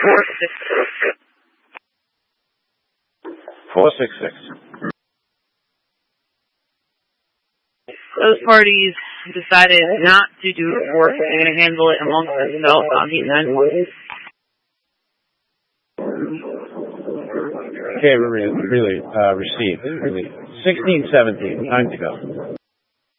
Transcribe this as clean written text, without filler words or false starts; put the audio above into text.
466. Those parties decided not to do work. They're going to handle it amongst themselves on the end. Okay, really, receive. 1617. Time to go.